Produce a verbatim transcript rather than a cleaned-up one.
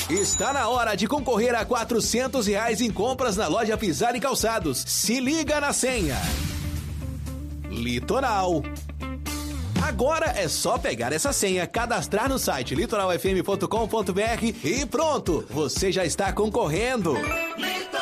Está na hora de concorrer a quatrocentos reais em compras na loja Pisar e Calçados. Se liga na senha. Litoral. Agora é só pegar essa senha, cadastrar no site litoral f m ponto com ponto b r e pronto, você já está concorrendo.